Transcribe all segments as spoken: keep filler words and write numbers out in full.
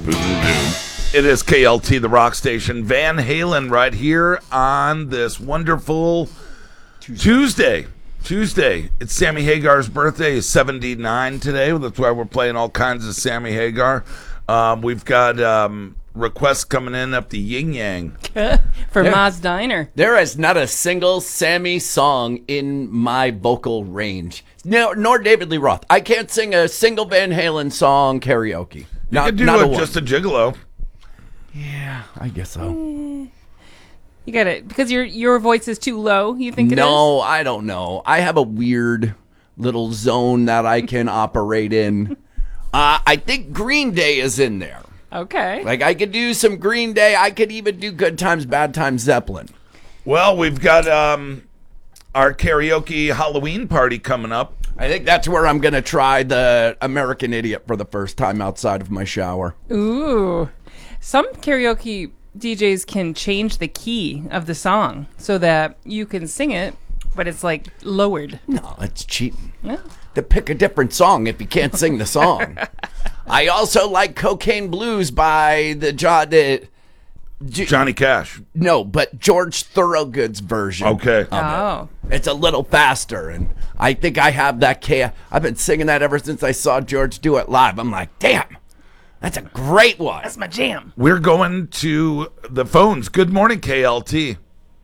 It is K L T, the rock station. Van Halen right here on this wonderful Tuesday. Tuesday. Tuesday. It's Sammy Hagar's birthday. He's seventy-nine today. That's why we're playing all kinds of Sammy Hagar. Um, we've got um, requests coming in up the yin yang. For Ma's Diner. There is not a single Sammy song in my vocal range. No, nor David Lee Roth. I can't sing a single Van Halen song karaoke. Not, you could do not a, a one. just a gigolo. Yeah, I guess so. You got it. Because your your voice is too low, you think it is? No, I don't know. I have a weird little zone that I can operate in. Uh, I think Green Day is in there. Okay. Like, I could do some Green Day. I could even do Good Times, Bad Times, Zeppelin. Well, we've got um, our karaoke Halloween party coming up. I think that's where I'm going to try the American Idiot for the first time outside of my shower. Ooh. Some karaoke D Js can change the key of the song so that you can sing it, but it's like lowered. No, it's cheating. Yeah. To pick a different song if you can't sing the song. I also like Cocaine Blues by the, jo- the J- Johnny Cash. No, but George Thorogood's version. Okay. Oh. It. It's a little faster, and I think I have that K. I've been singing that ever since I saw George do it live. I'm like, damn, that's a great one. That's my jam. We're going to the phones. Good morning, K L T.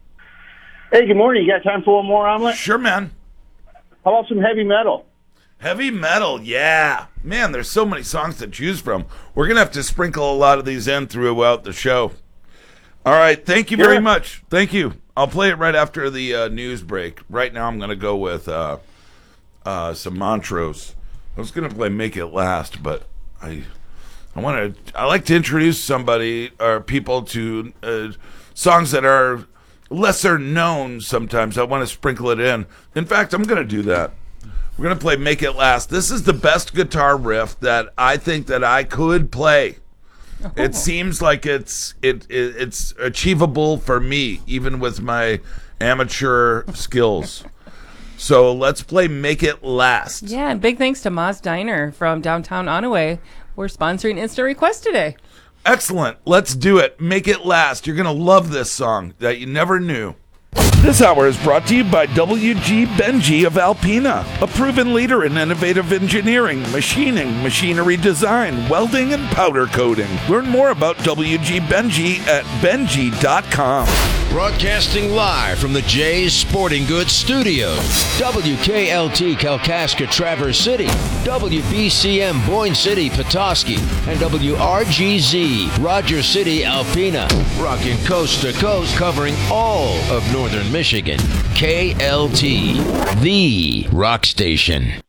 Hey, good morning. You got time for one more omelet? Sure, man. How about some heavy metal? Heavy metal, yeah. Man, there's so many songs to choose from. We're going to have to sprinkle a lot of these in throughout the show. All right, thank you very Yeah. much. Thank you. I'll play it right after the uh, news break. Right now I'm going to go with uh, uh, some Montrose. I was going to play Make It Last, but I I want to I like to introduce somebody or people to uh, songs that are lesser known sometimes. I want to sprinkle it in. In fact, I'm going to do that. We're going to play Make It Last. This is the best guitar riff that I think that I could play. Oh. It seems like it's it, it it's achievable for me, even with my amateur skills. So let's play Make It Last. Yeah, and big thanks to Ma's Diner from downtown Onaway. We're sponsoring Instant Request today. Excellent. Let's do it. Make It Last. You're going to love this song that you never knew. This hour is brought to you by W G Benji of Alpena, a proven leader in innovative engineering, machining, machinery design, welding, and powder coating. Learn more about W G Benji at benji dot com. Broadcasting live from the Jay's Sporting Goods Studios. W K L T Kalkaska Traverse City, W B C M Boyne City Petoskey, and W R G Z Roger City Alpena. Rocking coast to coast, covering all of northern Michigan. K L T, the rock station.